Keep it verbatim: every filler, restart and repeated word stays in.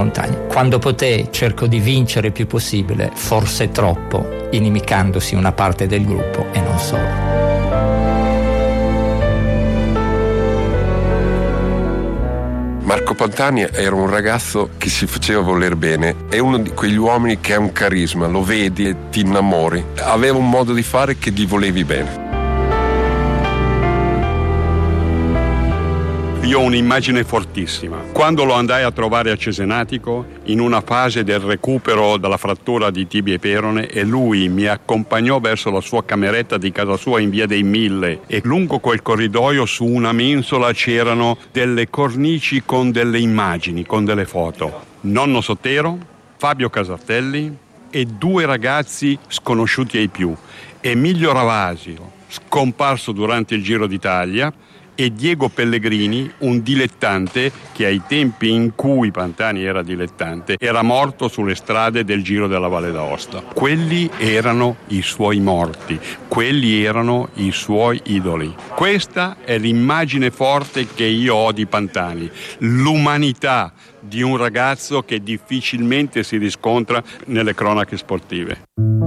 montagna. Quando poté cerco di vincere il più possibile, forse troppo, inimicandosi una parte del gruppo e non solo. Marco Pantani era un ragazzo che si faceva voler bene, è uno di quegli uomini che ha un carisma, lo vedi e ti innamori, aveva un modo di fare che gli volevi bene. Io ho un'immagine fortissima. Quando lo andai a trovare a Cesenatico, in una fase del recupero dalla frattura di tibia e perone, e lui mi accompagnò verso la sua cameretta di casa sua in via dei Mille, e lungo quel corridoio su una mensola c'erano delle cornici con delle immagini, con delle foto. Nonno Sotero, Fabio Casartelli e due ragazzi sconosciuti ai più, Emilio Ravasio, scomparso durante il Giro d'Italia, e Diego Pellegrini, un dilettante che ai tempi in cui Pantani era dilettante era morto sulle strade del Giro della Valle d'Aosta. Quelli erano i suoi morti, quelli erano i suoi idoli. Questa è l'immagine forte che io ho di Pantani, l'umanità di un ragazzo che difficilmente si riscontra nelle cronache sportive.